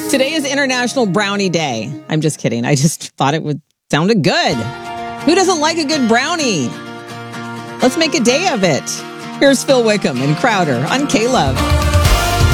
Today is International Brownie Day. I'm just kidding. I just thought it sounded good. Who doesn't like a good brownie? Let's make a day of it. Here's Phil Wickham and Crowder on K-Love.